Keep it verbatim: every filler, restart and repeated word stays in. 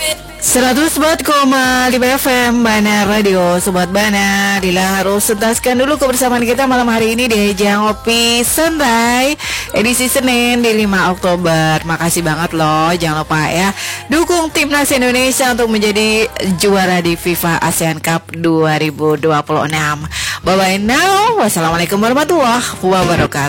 seratus empat koma lima F M Bana Radio. Sobat Bana, Dila harus tuntaskan dulu kebersamaan kita malam hari ini di Ajang Ngopi Santai edisi Senin di lima Oktober. Makasih banget loh. Jangan lupa ya, dukung Timnas Indonesia untuk menjadi juara di FIFA ASEAN Cup dua ribu dua puluh enam. Bye bye now. Wassalamualaikum warahmatullahi wabarakatuh.